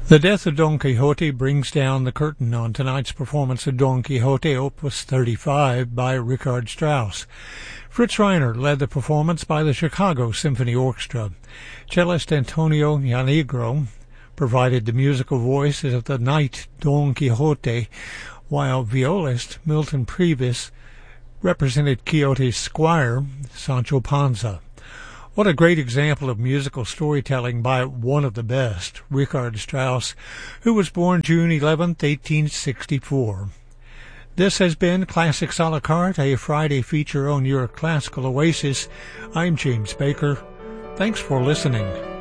The death of Don Quixote brings down the curtain on tonight's performance of Don Quixote, Opus 35 by Richard Strauss. Fritz Reiner led the performance by the Chicago Symphony Orchestra. Cellist Antonio Yanigro provided the musical voice of the knight Don Quixote, while violist Milton Previs represented Quixote's squire, Sancho Panza. What a great example of musical storytelling by one of the best, Richard Strauss, who was born June 11, 1864. This has been Classics a la carte, a Friday feature on your classical oasis. I'm James Baker. Thanks for listening.